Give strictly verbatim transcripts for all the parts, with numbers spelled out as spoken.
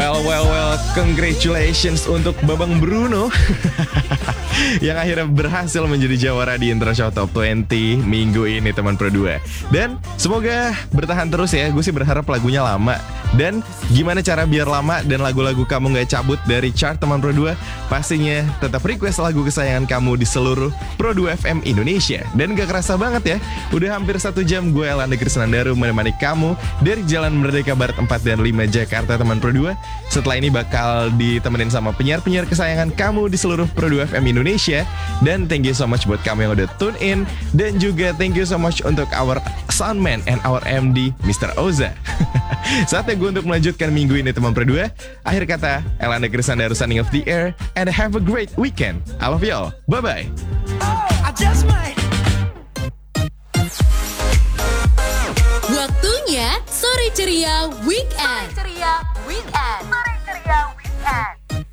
Well, well, well, congratulations untuk Babang Bruno yang akhirnya berhasil menjadi jawara di International Top dua puluh minggu ini teman Pro dua. Dan semoga bertahan terus ya, gue sih berharap lagunya lama. Dan gimana cara biar lama dan lagu-lagu kamu gak cabut dari chart teman Pro dua? Pastinya tetap request lagu kesayangan kamu di seluruh Pro dua F M Indonesia. Dan gak kerasa banget ya, udah hampir satu jam gue Elanda Krisnandaru menemani kamu dari Jalan Merdeka Barat empat dan lima Jakarta teman Pro dua. Setelah ini bakal ditemenin sama penyiar-penyiar kesayangan kamu di seluruh Pro dua F M Indonesia. Dan thank you so much buat kamu yang udah tune in. Dan juga thank you so much untuk our soundman and our M D mister Oza. Saatnya gue untuk melanjutkan minggu ini teman Pro dua. Akhir kata, Elanda Krisnandaru signing off the air. And have a great weekend. I love y'all. Bye-bye. I just might. Waktunya Sore Ceria Weekend. Sore ceria weekend. Sore ceria weekend.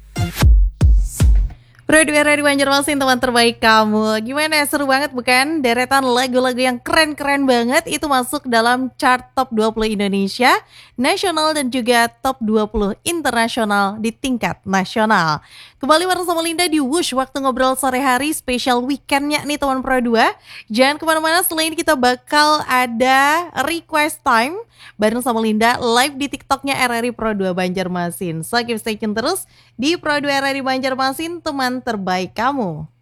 Pro dua Radio Banjarmasin, teman terbaik kamu. Gimana, seru banget bukan? Deretan lagu-lagu yang keren-keren banget itu masuk dalam chart top dua puluh Indonesia, nasional dan juga top dua puluh internasional di tingkat nasional. Kembali bareng sama Linda di Wush, waktu ngobrol sore hari spesial weekendnya nih teman Pro dua. Jangan kemana-mana, selain kita bakal ada request time bareng sama Linda live di TikToknya R R I Pro dua Banjarmasin. So keep stay tune terus di Pro dua R R I Banjarmasin, teman terbaik kamu.